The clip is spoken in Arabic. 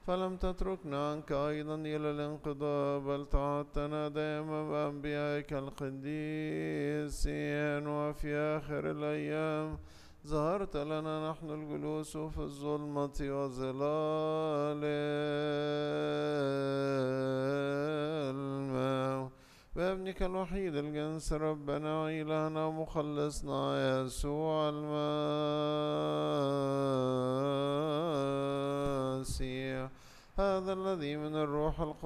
فلم تتركنا عنك أيضا إلى الانقضاء، بل تعهدتنا دائما بأنبيائك القديسين، وفي آخر الأيام ظهرت لنا نحن الجلوس في الظلمة وظلال الموت بابنك الوحيد الجنس ربنا وإلهنا ومخلصنا يسوع المسيح، هذا الذي من الروح القدس